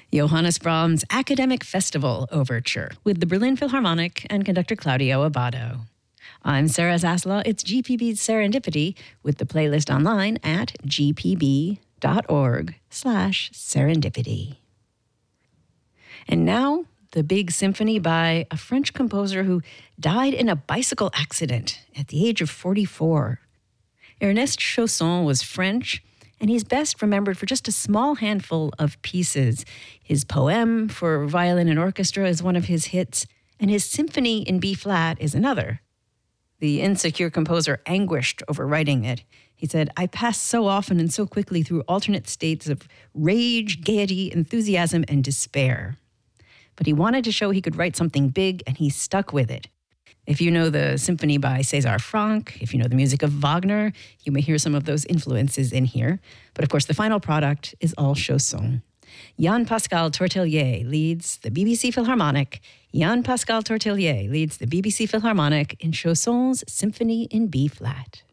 Johannes Brahms' Academic Festival Overture with the Berlin Philharmonic and conductor Claudio Abbado. I'm Sarah Zaslow. It's GPB's Serendipity with the playlist online at gpb.org/serendipity. And now, the big symphony by a French composer who died in a bicycle accident at the age of 44. Ernest Chausson was French, and he's best remembered for just a small handful of pieces. His poem for violin and orchestra is one of his hits, and his symphony in B-flat is another. The insecure composer anguished over writing it. He said, "I pass so often and so quickly through alternate states of rage, gaiety, enthusiasm, and despair." But he wanted to show he could write something big, and he stuck with it. If you know the symphony by César Franck, if you know the music of Wagner, you may hear some of those influences in here. But of course, the final product is all Chausson. Jan-Pascal Tortelier leads the BBC Philharmonic. Jan-Pascal Tortelier leads the BBC Philharmonic in Chausson's Symphony in B-flat.